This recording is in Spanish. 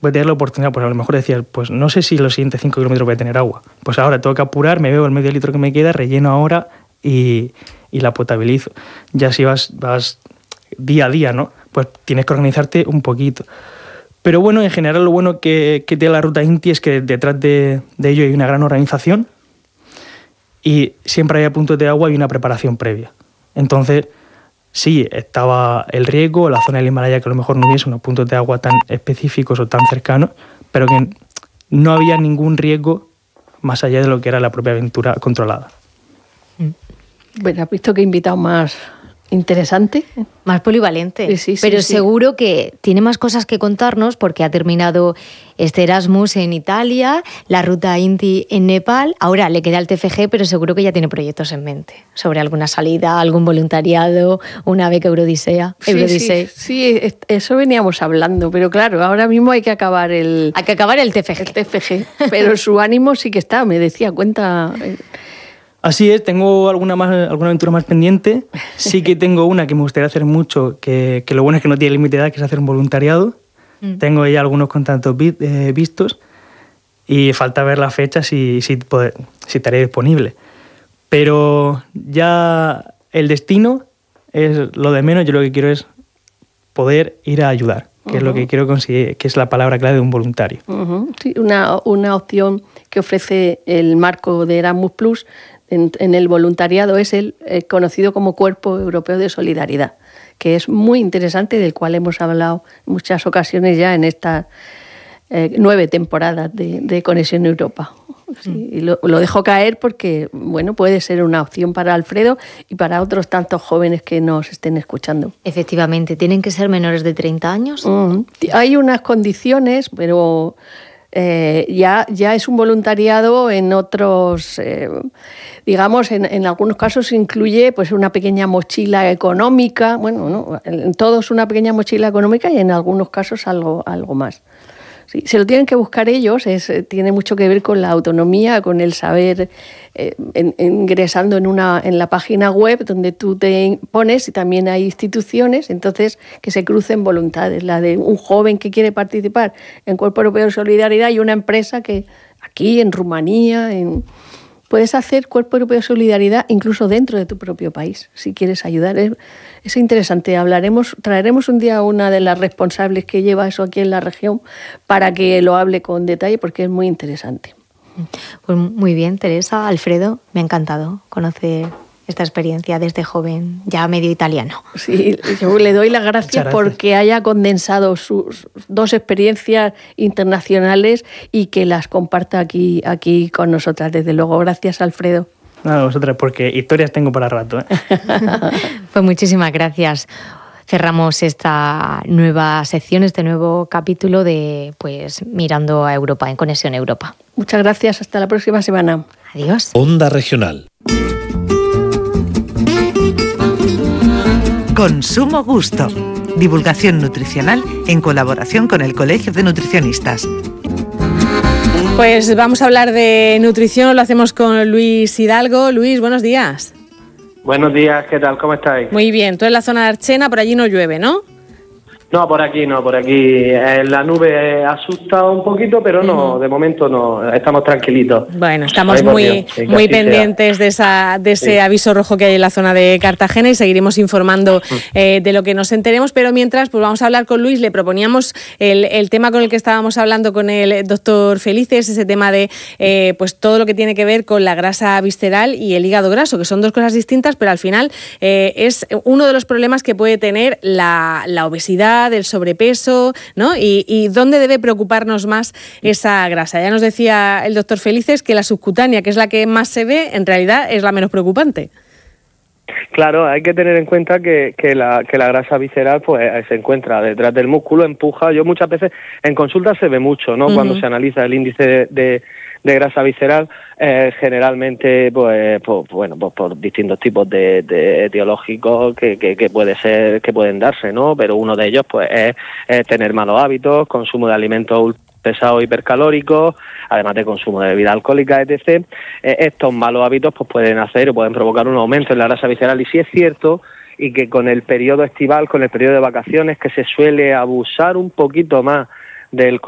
voy a tener la oportunidad, pues a lo mejor decías, pues no sé si los siguientes 5 kilómetros voy a tener agua. Pues ahora tengo que apurar, me bebo el medio litro que me queda, relleno ahora y la potabilizo. Ya si vas día a día, ¿no? Pues tienes que organizarte un poquito. Pero bueno, en general lo bueno que tiene la Ruta Inti es que detrás de ello hay una gran organización y siempre hay puntos de agua y una preparación previa. Entonces, sí, estaba el riesgo, la zona del Himalaya que a lo mejor no hubiese unos puntos de agua tan específicos o tan cercanos, pero que no había ningún riesgo más allá de lo que era la propia aventura controlada. Bueno, ¿has visto qué invitado más interesante? Más polivalente. Sí, pero seguro que tiene más cosas que contarnos porque ha terminado este Erasmus en Italia, la Ruta Inti en Nepal. Ahora le queda el TFG, pero seguro que ya tiene proyectos en mente sobre alguna salida, algún voluntariado, una beca Eurodisea. Sí, eso veníamos hablando, pero claro, ahora mismo hay que acabar el TFG, pero su ánimo sí que está, me decía, cuenta. Así es, tengo alguna aventura más pendiente. Sí que tengo una que me gustaría hacer mucho, que lo bueno es que no tiene límite de edad, que es hacer un voluntariado. Tengo ya algunos contactos vistos y falta ver la fecha si estaré disponible. Pero ya el destino es lo de menos. Yo lo que quiero es poder ir a ayudar, que es lo que quiero conseguir, que es la palabra clave de un voluntario. Sí, una opción que ofrece el marco de Erasmus Plus en el voluntariado es el conocido como Cuerpo Europeo de Solidaridad, que es muy interesante, del cual hemos hablado en muchas ocasiones ya en estas 9 temporadas de Conexión Europa. Sí, y lo dejo caer porque bueno, puede ser una opción para Alfredo y para otros tantos jóvenes que nos estén escuchando. Efectivamente, ¿tienen que ser menores de 30 años? Hay unas condiciones, pero ya es un voluntariado en otros, digamos, en algunos casos incluye pues una pequeña mochila económica, bueno, no, en todos una pequeña mochila económica y en algunos casos algo más. Sí, se lo tienen que buscar ellos, tiene mucho que ver con la autonomía, con el saber, ingresando en la página web donde tú te pones, y también hay instituciones, entonces que se crucen voluntades, la de un joven que quiere participar en Cuerpo Europeo de Solidaridad y una empresa que aquí en Rumanía, puedes hacer Cuerpo Europeo de Solidaridad incluso dentro de tu propio país, si quieres ayudar. Es interesante. Traeremos un día a una de las responsables que lleva eso aquí en la región para que lo hable con detalle, porque es muy interesante. Pues muy bien, Teresa, Alfredo, me ha encantado conocer esta experiencia desde joven, ya medio italiano. Sí, yo le doy las gracias porque haya condensado sus 2 experiencias internacionales y que las comparta aquí con nosotras, desde luego. Gracias, Alfredo. Nada, vosotras, porque historias tengo para rato. Pues muchísimas gracias. Cerramos esta nueva sección, este nuevo capítulo de pues Mirando a Europa, en Conexión Europa. Muchas gracias, hasta la próxima semana. Adiós. Onda Regional. Consumo Gusto. Divulgación nutricional en colaboración con el Colegio de Nutricionistas. Pues vamos a hablar de nutrición, lo hacemos con Luis Hidalgo. Luis, buenos días. Buenos días, ¿qué tal? ¿Cómo estáis? Muy bien, tú en la zona de Archena, por allí no llueve, ¿no? No, por aquí no, por aquí la nube asusta un poquito, pero no, de momento no, estamos tranquilitos. Bueno, estamos muy pendientes de ese aviso rojo que hay en la zona de Cartagena y seguiremos informando de lo que nos enteremos, pero mientras pues vamos a hablar con Luis. Le proponíamos el tema con el que estábamos hablando con el doctor Felices, ese tema de pues todo lo que tiene que ver con la grasa visceral y el hígado graso, que son 2 cosas distintas, pero al final es uno de los problemas que puede tener la obesidad, del sobrepeso, ¿no? Y dónde debe preocuparnos más esa grasa. Ya nos decía el doctor Felices que la subcutánea, que es la que más se ve, en realidad es la menos preocupante. Claro, hay que tener en cuenta que la grasa visceral pues se encuentra detrás del músculo, empuja. Yo muchas veces en consulta se ve mucho, ¿no? Cuando se analiza el índice de grasa visceral, generalmente pues por distintos tipos de etiológicos que pueden darse, ¿no? Pero uno de ellos pues es tener malos hábitos, consumo de alimentos pesados hipercalóricos, además de consumo de bebida alcohólica, etc. Estos malos hábitos pues pueden provocar un aumento en la grasa visceral, y sí es cierto y que con el periodo estival, con el periodo de vacaciones, que se suele abusar un poquito más del